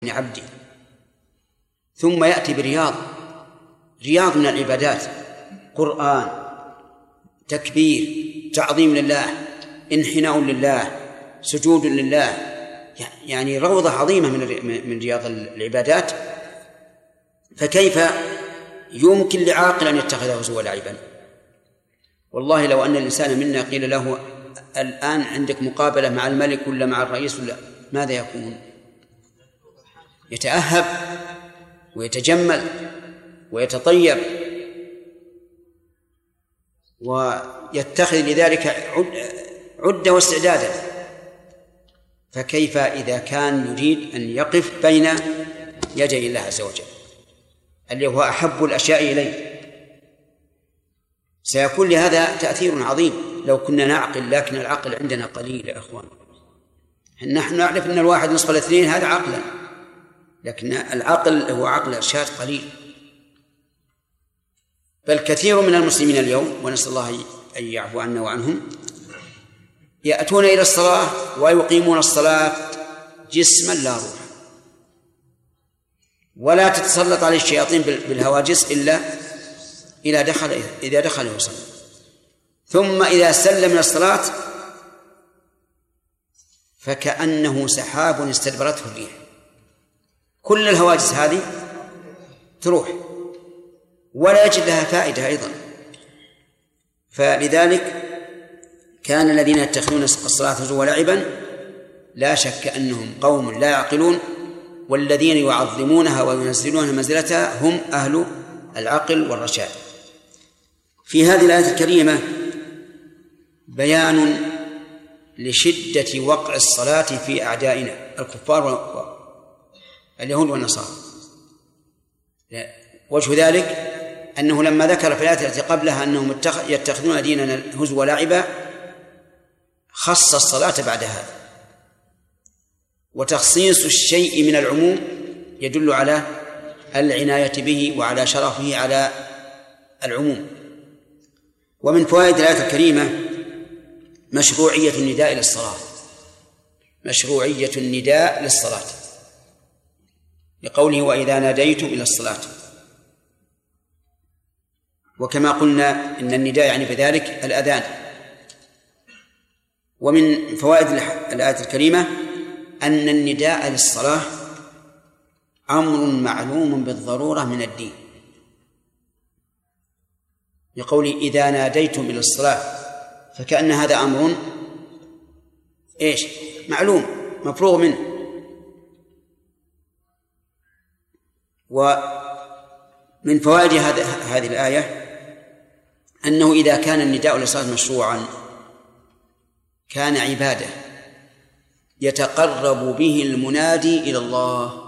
عبده، ثم يأتي برياض من العبادات، قرآن، تكبير، تعظيم لله، انحناء لله، سجود لله، يعني روضة عظيمة من رياض العبادات. فكيف يمكن لعاقل أن يتخذه هزوا ولعبا؟ والله لو أن الإنسان منا قيل له الآن عندك مقابلة مع الملك ولا مع الرئيس ولا، ماذا يكون؟ يتأهب ويتجمل ويتطيب ويتخذ لذلك عدة واستعدادا. فكيف إذا كان يريد أن يقف بين يدي الله عز وجل اللي هو أحب الأشياء إليه؟ سيكون لهذا تأثير عظيم لو كنا نعقل، لكن العقل عندنا قليل يا أخوان. نحن نعرف أن الواحد نصف الاثنين هذا عقلا، لكن العقل هو عقل إرشاد قليل. بل كثير من المسلمين اليوم، ونسأل الله أن يعفو عنا وعنهم، يأتون إلى الصلاة ويقيمون الصلاة جسما لا روح، ولا تتسلط عليه الشياطين بالهواجس إلا إذا دخل يصلي، ثم إذا سلم من الصلاة فكأنه سحاب استدبرته الريح، كل الهواجس هذه تروح ولا يجد لها فائدة أيضا. فلذلك كان الذين يتخذون الصلاة هزوا ولعبا لا شك أنهم قوم لا يعقلون، والذين يعظمونها وينزلونها منزلتها هم أهل العقل والرشاد. في هذه الآية الكريمة بيان لشدة وقع الصلاة في أعدائنا الكفار اليهود والنصارى. وجه ذلك أنه لما ذكر في الآية التي قبلها أنهم يتخذون ديننا هزوا ولعبا خص الصلاة بعد هذا، وتخصيص الشيء من العموم يدل على العناية به وعلى شرفه على العموم. ومن فوائد الآية الكريمة مشروعية النداء للصلاة، مشروعية النداء للصلاة لقوله وإذا ناديتم إلى الصلاة. وكما قلنا إن النداء يعني بذلك الأذان. ومن فوائد الآية الكريمة أن النداء للصلاة أمر معلوم بالضرورة من الدين، لقول إذا ناديتم إلى الصلاة، فكأن هذا أمر معلوم مفروغ منه. ومن فوائد هذه الآية أنه إذا كان النداء للصلاة مشروعا كان عبادة يتقرب به المنادي إلى الله،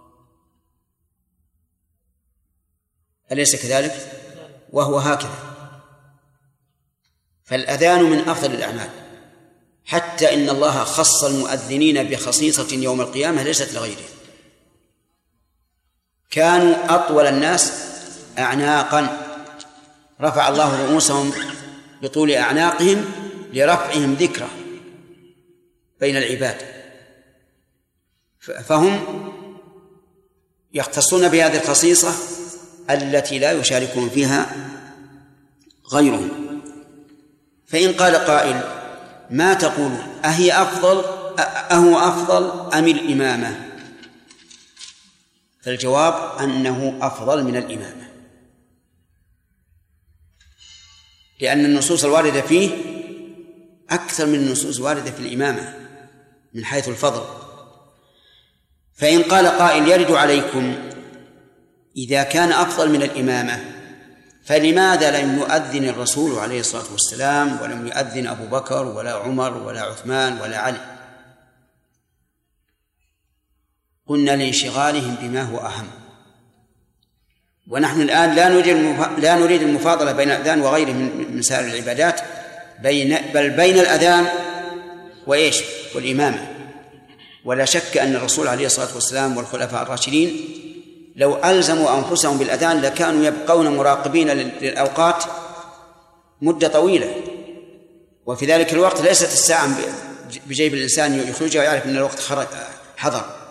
أليس كذلك؟ وهو هكذا. فالأذان من أفضل الأعمال، حتى إن الله خص المؤذنين بخصيصة يوم القيامة ليست لغيره. كانوا أطول الناس أعناقا، رفع الله رؤوسهم بطول أعناقهم لرفعهم ذكرى بين العباد، فهم يختصون بهذه الخصيصة التي لا يشاركون فيها غيرهم. فإن قال قائل ما تقولون أهو أفضل أم الإمامة؟ فالجواب أنه أفضل من الإمامة، لأن النصوص الواردة فيه أكثر من النصوص الواردة في الإمامة من حيث الفضل. فإن قال قائل يرد عليكم إذا كان أفضل من الإمامة فلماذا لم يؤذن الرسول عليه الصلاة والسلام ولم يؤذن أبو بكر ولا عمر ولا عثمان ولا علي؟ قلنا لانشغالهم بما هو أهم، ونحن الآن لا نريد المفاضلة بين الأذان وغيره من سائر العبادات، بل بين الأذان والإمامة. ولا شك أن الرسول عليه الصلاة والسلام والخلفاء الراشدين لو ألزموا أنفسهم بالأذان لكانوا يبقون مراقبين للأوقات مدة طويلة، وفي ذلك الوقت ليست الساعة بجيب الإنسان يخرجها ويعرف أن الوقت حضر،